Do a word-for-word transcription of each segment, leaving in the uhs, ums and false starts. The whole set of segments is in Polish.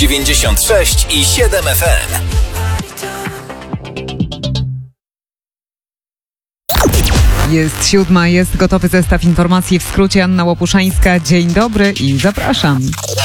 dziewięćdziesiąt sześć i siedem F M. Jest siódma, jest gotowy zestaw informacji, w skrócie Anna Łopuszańska. Dzień dobry i zapraszam.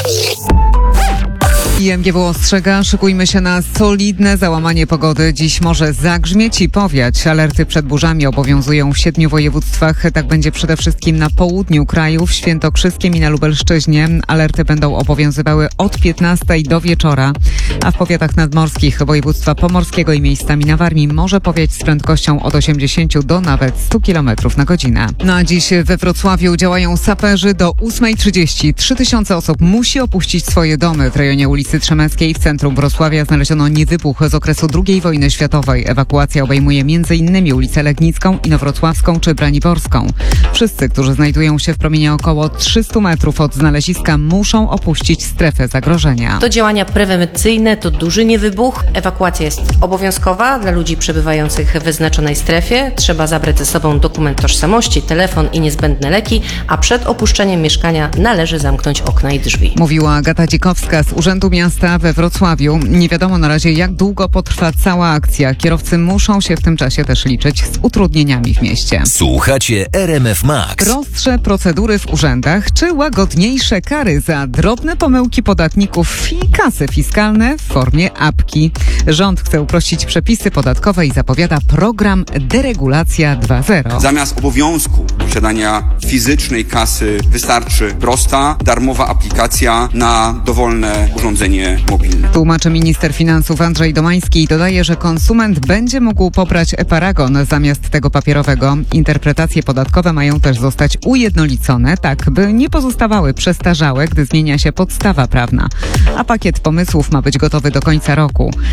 I M G W ostrzega, szykujmy się na solidne załamanie pogody. Dziś może zagrzmieć i powiać. Alerty przed burzami obowiązują w siedmiu województwach. Tak będzie przede wszystkim na południu kraju, w Świętokrzyskiem i na Lubelszczyźnie. Alerty będą obowiązywały od piętnastej do wieczora, a w powiatach nadmorskich województwa pomorskiego i miejscami na Warmii może powiać z prędkością od osiemdziesięciu do nawet stu kilometrów na godzinę. Na dziś we Wrocławiu działają saperzy. Do ósmej trzydzieści trzy tysiące osób musi opuścić swoje domy. W rejonie ulicy Trzemeckiej w centrum Wrocławia znaleziono niewybuch z okresu drugiej wojny światowej. Ewakuacja obejmuje między innymi ulicę Legnicką, Inowrocławską czy Braniborską. Wszyscy, którzy znajdują się w promieniu około trzystu metrów od znaleziska, muszą opuścić strefę zagrożenia. To działania prewencyjne, to duży niewybuch. Ewakuacja jest obowiązkowa dla ludzi przebywających w wyznaczonej strefie. Trzeba zabrać ze sobą dokument tożsamości, telefon i niezbędne leki, a przed opuszczeniem mieszkania należy zamknąć okna i drzwi. Mówiła Agata Dzikowska z Urzędu Miasta we Wrocławiu. Nie wiadomo na razie, jak długo potrwa cała akcja. Kierowcy muszą się w tym czasie też liczyć z utrudnieniami w mieście. Słuchacie R M F Max. Prostsze procedury w urzędach czy łagodniejsze kary za drobne pomyłki podatników i kasy fiskalne w formie apki. Rząd chce uprościć przepisy podatkowe i zapowiada program Deregulacja dwa zero. Zamiast obowiązku posiadania fizycznej kasy wystarczy prosta, darmowa aplikacja na dowolne urządzenie mobilne. Tłumaczy minister finansów Andrzej Domański i dodaje, że konsument będzie mógł pobrać e-paragon zamiast tego papierowego. Interpretacje podatkowe mają też zostać ujednolicone, tak by nie pozostawały przestarzałe, gdy zmienia się podstawa prawna. A pakiet pomysłów ma być gotowy do końca roku.